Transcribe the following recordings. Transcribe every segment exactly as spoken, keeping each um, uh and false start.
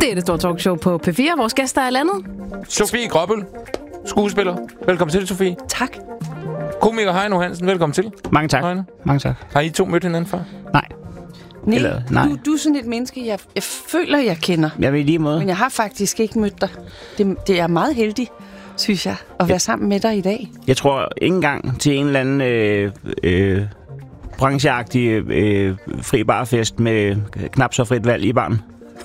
Det er det store talkshow på P fire. Vores gæster er landet. Sofie Gråbøl, skuespiller. Velkommen til, Sofie. Tak. Komiker Heino Hansen, velkommen til. Mange tak. Heino. Mange tak. Har I to mødt hinanden før? Nej. Nej, Eller, nej. Du, du er sådan et menneske, jeg, jeg føler, jeg kender. Jeg vil i lige måde. Men jeg har faktisk ikke mødt dig. Det, det er meget heldigt, synes jeg, at være sammen med dig i dag. Jeg tror ikke engang til en eller anden øh, øh, brancheagtig øh, fri barfest med knap så frit valg i barn.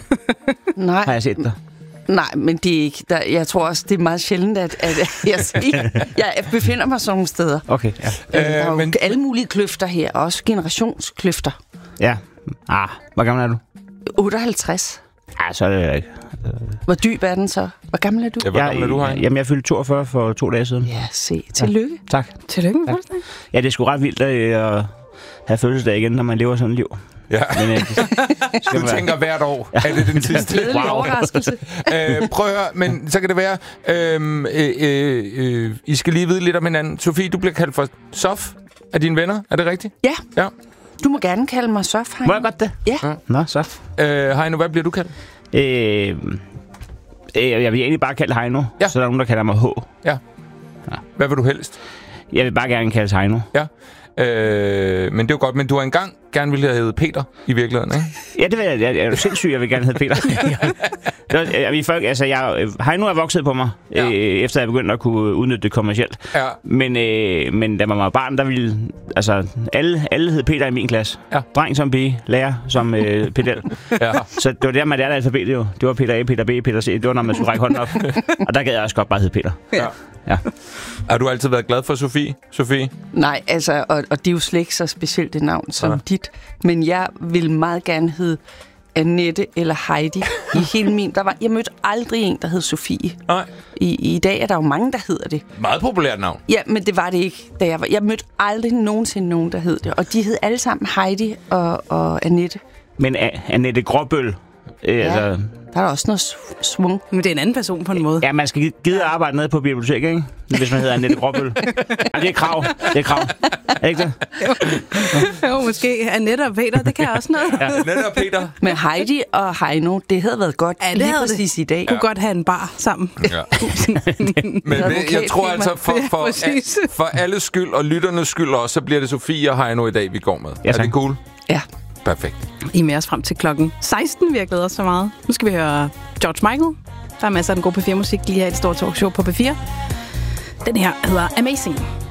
Nej. Har jeg set dig? Nej, men det er ikke. Der, jeg tror også, det er meget sjældent, at, at jeg, jeg befinder mig sådan nogle steder. Okay, ja. Øh, der er jo men- alle mulige kløfter her, også generationskløfter. Ja. Ah, hvor gammel er du? otteoghalvtreds. Ja, så er det ikke. Hvor dyb er den så? Hvor gammel er du? Ja, hvor gammel er du, Heino? Jamen, jeg fyldte toogfyrre for to dage siden. Ja, se. Tillykke. Tak. Tillykke med fødselsdag. Ja, det er sgu ret vildt at øh, have fødselsdag igen, når man lever sådan et liv. Ja. Men, øh, det skal Du være- tænker hvert år, er det den sidste? Glædelig overraskelse. øh, prøv at høre, men så kan det være, øh, øh, øh, øh, I skal lige vide lidt om hinanden. Sofie, du bliver kaldt for Sof af dine venner, er det rigtigt? Ja, Ja. du må gerne kalde mig Sof, Heino. Må jeg godt det? Ja. Nå, så. Øh, Heino, hvad bliver du kaldt? Øh, øh, jeg vil egentlig bare kalde Heino, Ja. så er der nogen, der kalder mig H. Ja. Hvad vil du helst? Jeg vil bare gerne kaldes Heino. Ja. Øh, men det er jo godt, men du har engang gerne ville have heddet Peter i virkeligheden, ikke? Ja, det vil jeg. Jeg, jeg er jo sindssyg, jeg vil gerne hedde Peter. det var, jeg, vi folk, altså, jeg, Heino er vokset på mig, Ja. øh, efter jeg begyndte at kunne udnytte det kommercielt. Ja. Men, øh, men da man var barn, der ville... Altså, alle, alle hed Peter i min klasse. Ja. Dreng som pige, lærer som øh, pedel. Ja. Så det var der, man lærte alfabetet jo. Det var Peter A, Peter B, Peter C. Det var, når man skulle række hånden op. Og der gad jeg også godt bare hedde Peter. Ja. Ja. Har du altid været glad for Sofie? Sofie? Nej, altså, og, og det er jo slet ikke så specielt et navn som Ja. dit. Men jeg vil meget gerne hedde Annette eller Heidi i hele min... Der var, jeg mødte aldrig en, der hed Sofie. Nej. I, I dag er der jo mange, der hedder det. Meget populært navn. Ja, men det var det ikke, da jeg var... Jeg mødte aldrig nogensinde nogen, der hed det. Og de hed alle sammen Heidi og, og Annette. Men A- Annette Gråbøl... Øh, Ja. altså, Der er der også noget sv- svung. Men det er en anden person på en måde. ja, man skal gide at arbejde nede på biblioteket, ikke? Hvis man hedder Annette Gråbøl. Ja, det er krav. Det er krav. Er det ikke det? Jo, måske Annette og Peter, det kan også noget. Ja, Annette og Peter. Men Heidi og Heino, det havde været godt. Ja, det lige havde det. præcis i dag. kunne godt have en bar sammen. Ja. Men det, jeg tror altså, for, Ja, for, præcis. a, for alles skyld og lytternes skyld også, så bliver det Sofie og Heino i dag, vi går med. Ja, er tak. det cool? Ja. Perfekt. I er med os frem til klokken seksten. Vi har glædet os så meget. Nu skal vi høre George Michael. Der er masser af den gode P fire-musik lige her i det store talkshow på P fire. Den her hedder Amazing.